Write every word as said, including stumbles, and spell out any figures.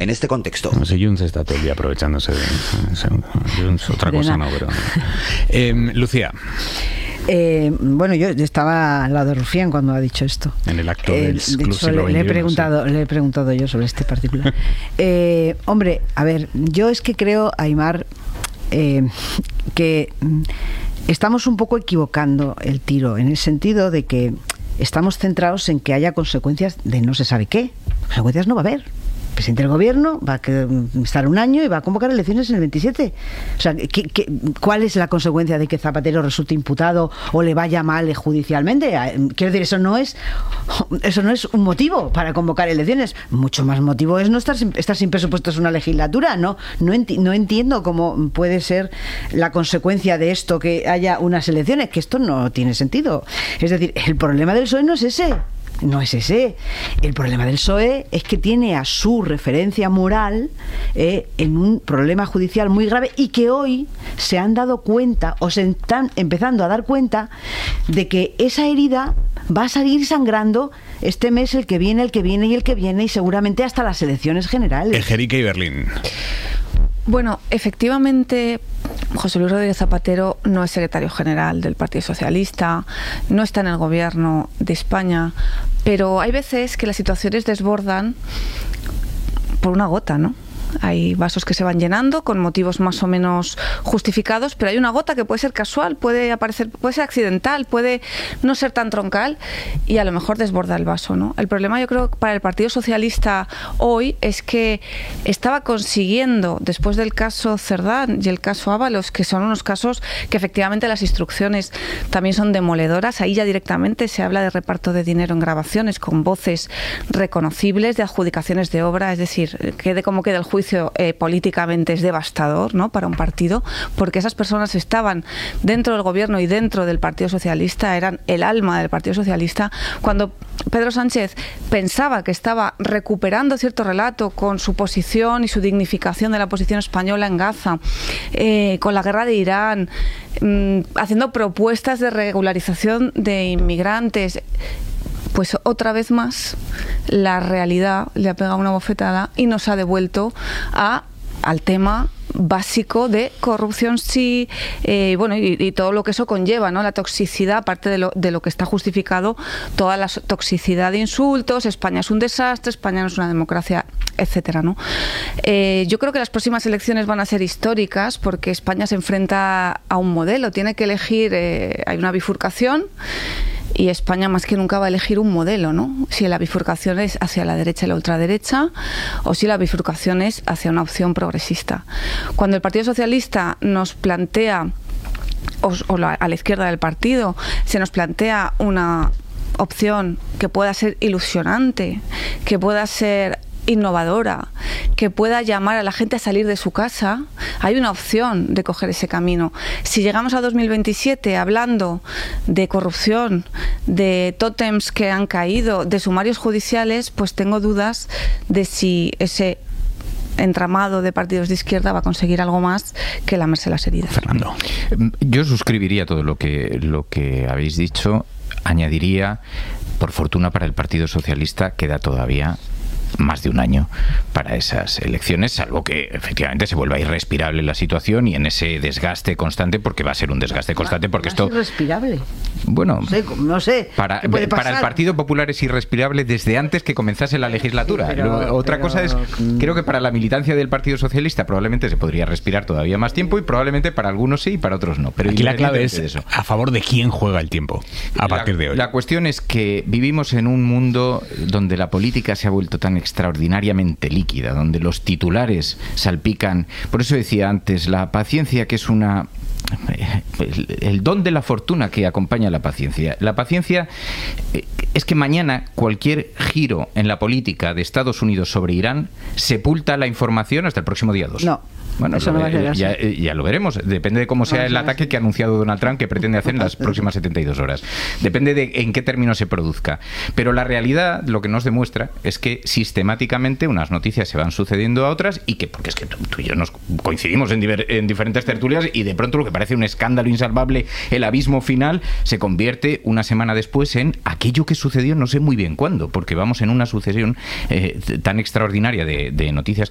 en este contexto. No sé, Junts está todo el día aprovechándose de... Junts, otra de cosa nada. no, pero... Eh, Lucía. Eh, bueno, yo estaba al lado de Rufián cuando ha dicho esto. En el acto Eh, del de hecho, le, le he preguntado, sí. le he preguntado yo sobre este particular. eh, hombre, a ver, yo es que creo, Aimar, eh, que estamos un poco equivocando el tiro, en el sentido de que estamos centrados en que haya consecuencias de no se sabe qué. Consecuencias no va a haber. El presidente del gobierno va a estar un año y va a convocar elecciones en el veintisiete. O sea, ¿qué, qué, ¿cuál es la consecuencia de que Zapatero resulte imputado o le vaya mal judicialmente? Quiero decir, eso no es eso no es un motivo para convocar elecciones. Mucho más motivo es no estar sin, estar sin presupuestos una legislatura. No, no, enti, no entiendo cómo puede ser la consecuencia de esto que haya unas elecciones, que esto no tiene sentido. Es decir, el problema del P S O E no es ese. No es ese. El problema del P S O E es que tiene a su referencia moral eh, en un problema judicial muy grave y que hoy se han dado cuenta o se están empezando a dar cuenta de que esa herida va a seguir sangrando este mes, el que viene, el que viene y el que viene y seguramente hasta las elecciones generales. Ejerique y Berlín. Bueno, efectivamente, José Luis Rodríguez Zapatero no es secretario general del Partido Socialista, no está en el gobierno de España, pero hay veces que las situaciones desbordan por una gota, ¿no? Hay vasos que se van llenando con motivos más o menos justificados, pero hay una gota que puede ser casual, puede aparecer, puede ser accidental, puede no ser tan troncal y a lo mejor desborda el vaso, ¿no? El problema, yo creo, para el Partido Socialista hoy es que estaba consiguiendo, después del caso Cerdán y el caso Ábalos, que son unos casos que efectivamente las instrucciones también son demoledoras, ahí ya directamente se habla de reparto de dinero en grabaciones con voces reconocibles, de adjudicaciones de obra, es decir, quede como quede el juicio Eh, políticamente es devastador, ¿no?, para un partido, porque esas personas estaban dentro del gobierno y dentro del Partido Socialista, eran el alma del Partido Socialista. Cuando Pedro Sánchez pensaba que estaba recuperando cierto relato con su posición y su dignificación de la posición española en Gaza, eh, con la guerra de Irán, mmm, haciendo propuestas de regularización de inmigrantes, pues otra vez más la realidad le ha pegado una bofetada y nos ha devuelto a, al tema básico de corrupción, sí, eh, bueno, y, y todo lo que eso conlleva, ¿no? La toxicidad, aparte de lo, de lo que está justificado, toda la toxicidad de insultos, España es un desastre, España no es una democracia, etcétera, ¿no? Eh, yo creo que las próximas elecciones van a ser históricas porque España se enfrenta a un modelo, tiene que elegir, eh, hay una bifurcación. Y España más que nunca va a elegir un modelo, ¿no? Si la bifurcación es hacia la derecha y la ultraderecha o si la bifurcación es hacia una opción progresista. Cuando el Partido Socialista nos plantea, o, o la, a la izquierda del partido, se nos plantea una opción que pueda ser ilusionante, que pueda ser innovadora, que pueda llamar a la gente a salir de su casa, hay una opción de coger ese camino. Si llegamos a dos mil veintisiete hablando de corrupción, de tótems que han caído, de sumarios judiciales, pues tengo dudas de si ese entramado de partidos de izquierda va a conseguir algo más que lamerse las heridas. Fernando. Yo suscribiría todo lo que, lo que habéis dicho. Añadiría, por fortuna para el Partido Socialista, queda todavía más de un año para esas elecciones, salvo que efectivamente se vuelva irrespirable la situación y en ese desgaste constante, porque va a ser un desgaste constante, porque esto... irrespirable. Bueno, no sé, no sé para, para el Partido Popular es irrespirable desde antes que comenzase la legislatura. Sí, pero, Lo, otra pero, cosa es, creo que para la militancia del Partido Socialista probablemente se podría respirar todavía más tiempo y probablemente para algunos sí y para otros no. Pero aquí la clave es eso, a favor de quién juega el tiempo a partir la, de hoy. La cuestión es que vivimos en un mundo donde la política se ha vuelto tan extraordinariamente líquida, donde los titulares salpican. Por eso decía antes, la paciencia, que es una... El, el don de la fortuna que acompaña a la paciencia. La paciencia eh, es que mañana cualquier giro en la política de Estados Unidos sobre Irán sepulta la información hasta el próximo día dos. No. Bueno, Eso lo, no va a ser ya, ya lo veremos. Depende de cómo sea no, el ataque que ha anunciado Donald Trump, que pretende hacer en las próximas setenta y dos horas. Depende de en qué términos se produzca. Pero la realidad, lo que nos demuestra, es que sistemáticamente unas noticias se van sucediendo a otras y que, porque es que tú, tú y yo nos coincidimos en, diver, en diferentes tertulias y de pronto lo que parece un escándalo insalvable, el abismo final, se convierte una semana después en aquello que sucedió no sé muy bien cuándo, porque vamos en una sucesión eh, tan extraordinaria de, de noticias